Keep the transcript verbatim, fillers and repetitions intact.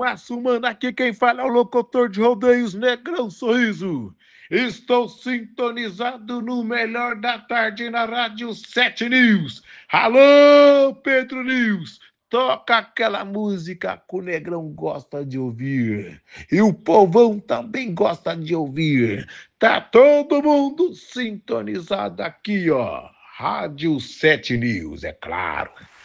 massa humana, aqui quem fala é o locutor de rodeios Negrão Sorriso. Estou sintonizado no melhor da tarde na Rádio sete News. Alô, Pedro News, toca aquela música que o Negrão gosta de ouvir. E o povão também gosta de ouvir. Tá todo mundo sintonizado aqui, ó. Rádio sete News, é claro.